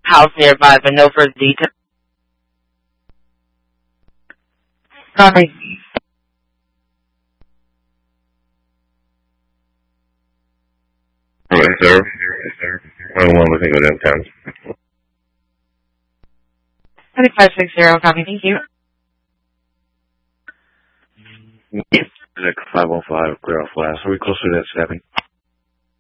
house nearby, but no further details. Sorry. Yes, sir. Yes, sir. I don't want to go downtown. 2560, copy, thank you. Yes. 515, clear off last. Are we closer to that 7?